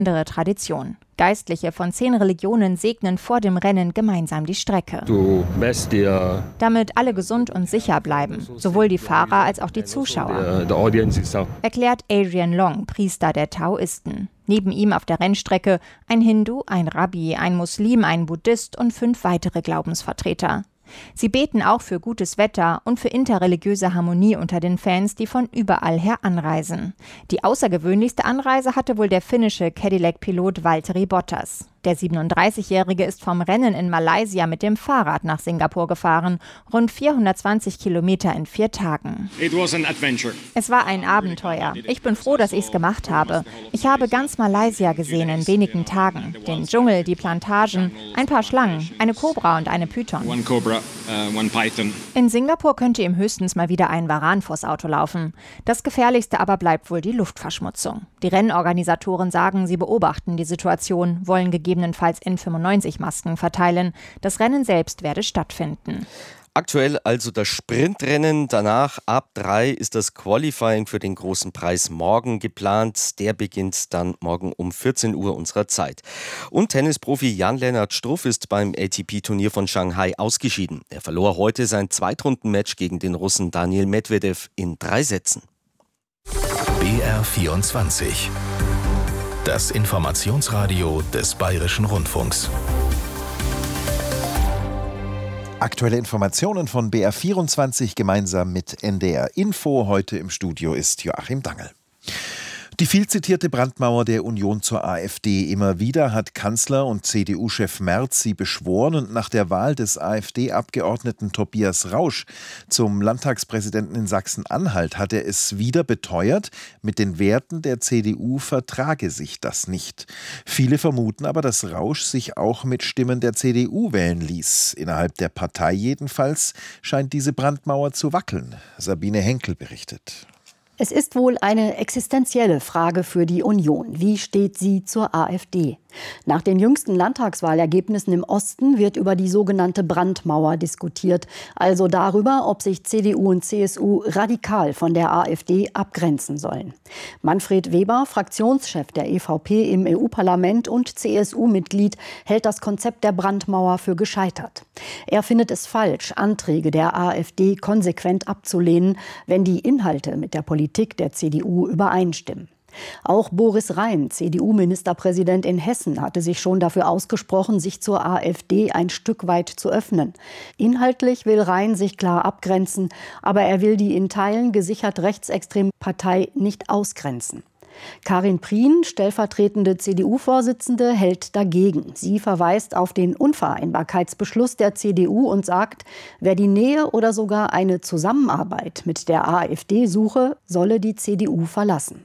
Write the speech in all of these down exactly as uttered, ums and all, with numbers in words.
andere Tradition. Geistliche von zehn Religionen segnen vor dem Rennen gemeinsam die Strecke. Damit alle gesund und sicher bleiben, sowohl die Fahrer als auch die Zuschauer, erklärt Adrian Long, Priester der Taoisten. Neben ihm auf der Rennstrecke ein Hindu, ein Rabbi, ein Muslim, ein Buddhist und fünf weitere Glaubensvertreter. Sie beten auch für gutes Wetter und für interreligiöse Harmonie unter den Fans, die von überall her anreisen. Die außergewöhnlichste Anreise hatte wohl der finnische Cadillac-Pilot Valtteri Bottas. Der siebenunddreißigjährige ist vom Rennen in Malaysia mit dem Fahrrad nach Singapur gefahren, rund vierhundertzwanzig Kilometer in vier Tagen. Es war ein Abenteuer. Ich bin froh, dass ich es gemacht habe. Ich habe ganz Malaysia gesehen in wenigen Tagen. Den Dschungel, die Plantagen, ein paar Schlangen, eine Kobra und eine Python. In Singapur könnte ihm höchstens mal wieder ein Varan vors Auto laufen. Das Gefährlichste aber bleibt wohl die Luftverschmutzung. Die Rennorganisatoren sagen, sie beobachten die Situation, wollen gegebenenfalls N fünfundneunzig-Masken verteilen. Das Rennen selbst werde stattfinden. Aktuell also das Sprintrennen. Danach ab drei ist das Qualifying für den großen Preis morgen geplant. Der beginnt dann morgen um vierzehn Uhr unserer Zeit. Und Tennisprofi Jan-Lennart Struff ist beim A T P-Turnier von Shanghai ausgeschieden. Er verlor heute sein Zweitrundenmatch gegen den Russen Daniil Medvedev in drei Sätzen. B R vierundzwanzig. Das Informationsradio des Bayerischen Rundfunks. Aktuelle Informationen von B R vierundzwanzig gemeinsam mit N D R Info. Heute im Studio ist Joachim Dangel. Die viel zitierte Brandmauer der Union zur AfD. Immer wieder hat Kanzler und C D U-Chef Merz sie beschworen und nach der Wahl des AfD-Abgeordneten Tobias Rausch zum Landtagspräsidenten in Sachsen-Anhalt hat er es wieder beteuert, mit den Werten der C D U vertrage sich das nicht. Viele vermuten aber, dass Rausch sich auch mit Stimmen der C D U wählen ließ. Innerhalb der Partei jedenfalls scheint diese Brandmauer zu wackeln. Sabine Henkel berichtet. Es ist wohl eine existenzielle Frage für die Union. Wie steht sie zur AfD? Nach den jüngsten Landtagswahlergebnissen im Osten wird über die sogenannte Brandmauer diskutiert. Also darüber, ob sich C D U und C S U radikal von der AfD abgrenzen sollen. Manfred Weber, Fraktionschef der E V P im E U-Parlament und C S U-Mitglied, hält das Konzept der Brandmauer für gescheitert. Er findet es falsch, Anträge der AfD konsequent abzulehnen, wenn die Inhalte mit der Politik der C D U übereinstimmen. Auch Boris Rhein, C D U-Ministerpräsident in Hessen, hatte sich schon dafür ausgesprochen, sich zur AfD ein Stück weit zu öffnen. Inhaltlich will Rhein sich klar abgrenzen, aber er will die in Teilen gesichert rechtsextreme Partei nicht ausgrenzen. Karin Prien, stellvertretende C D U-Vorsitzende, hält dagegen. Sie verweist auf den Unvereinbarkeitsbeschluss der C D U und sagt, wer die Nähe oder sogar eine Zusammenarbeit mit der AfD suche, solle die C D U verlassen.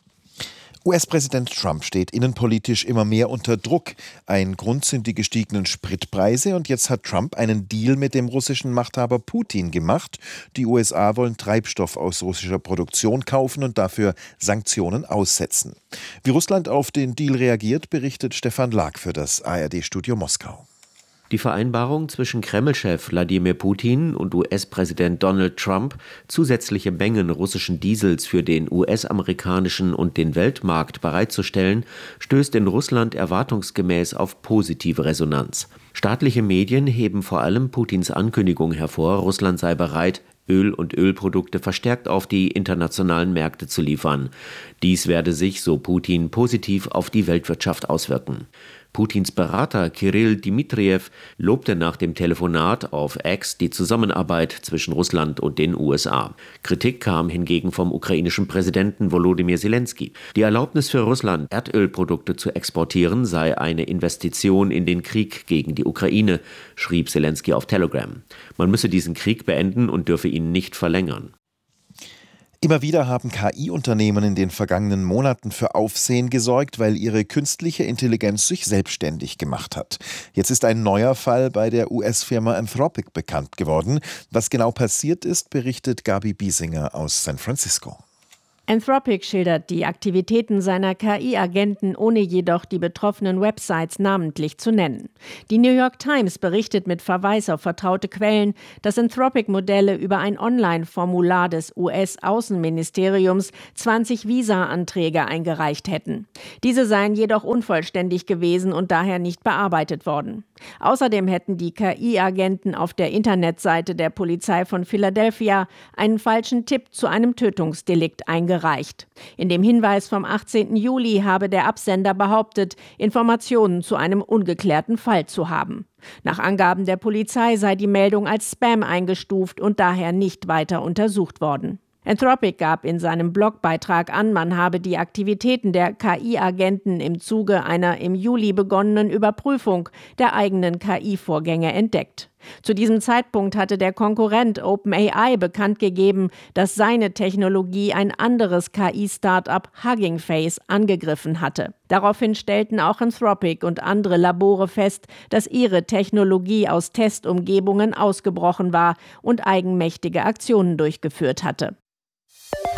U S-Präsident Trump steht innenpolitisch immer mehr unter Druck. Ein Grund sind die gestiegenen Spritpreise und jetzt hat Trump einen Deal mit dem russischen Machthaber Putin gemacht. Die U S A wollen Treibstoff aus russischer Produktion kaufen und dafür Sanktionen aussetzen. Wie Russland auf den Deal reagiert, berichtet Stefan Lag für das A R D-Studio Moskau. Die Vereinbarung zwischen Kreml-Chef Wladimir Putin und U S-Präsident Donald Trump, zusätzliche Mengen russischen Diesels für den U S-amerikanischen und den Weltmarkt bereitzustellen, stößt in Russland erwartungsgemäß auf positive Resonanz. Staatliche Medien heben vor allem Putins Ankündigung hervor, Russland sei bereit, Öl und Ölprodukte verstärkt auf die internationalen Märkte zu liefern. Dies werde sich, so Putin, positiv auf die Weltwirtschaft auswirken. Putins Berater Kirill Dmitrijew lobte nach dem Telefonat auf X die Zusammenarbeit zwischen Russland und den U S A. Kritik kam hingegen vom ukrainischen Präsidenten Volodymyr Zelensky. Die Erlaubnis für Russland, Erdölprodukte zu exportieren, sei eine Investition in den Krieg gegen die Ukraine, schrieb Zelensky auf Telegram. Man müsse diesen Krieg beenden und dürfe ihn nicht verlängern. Immer wieder haben K I-Unternehmen in den vergangenen Monaten für Aufsehen gesorgt, weil ihre künstliche Intelligenz sich selbstständig gemacht hat. Jetzt ist ein neuer Fall bei der U S-Firma Anthropic bekannt geworden. Was genau passiert ist, berichtet Gabi Biesinger aus San Francisco. Anthropic schildert die Aktivitäten seiner K I-Agenten, ohne jedoch die betroffenen Websites namentlich zu nennen. Die New York Times berichtet mit Verweis auf vertraute Quellen, dass Anthropic-Modelle über ein Online-Formular des U S-Außenministeriums zwanzig Visa-Anträge eingereicht hätten. Diese seien jedoch unvollständig gewesen und daher nicht bearbeitet worden. Außerdem hätten die K I-Agenten auf der Internetseite der Polizei von Philadelphia einen falschen Tipp zu einem Tötungsdelikt eingereicht. Gereicht. In dem Hinweis vom achtzehnten Juli habe der Absender behauptet, Informationen zu einem ungeklärten Fall zu haben. Nach Angaben der Polizei sei die Meldung als Spam eingestuft und daher nicht weiter untersucht worden. Anthropic gab in seinem Blogbeitrag an, man habe die Aktivitäten der K I-Agenten im Zuge einer im Juli begonnenen Überprüfung der eigenen K I-Vorgänge entdeckt. Zu diesem Zeitpunkt hatte der Konkurrent OpenAI bekannt gegeben, dass seine Technologie ein anderes K I-Startup Hugging Face angegriffen hatte. Daraufhin stellten auch Anthropic und andere Labore fest, dass ihre Technologie aus Testumgebungen ausgebrochen war und eigenmächtige Aktionen durchgeführt hatte.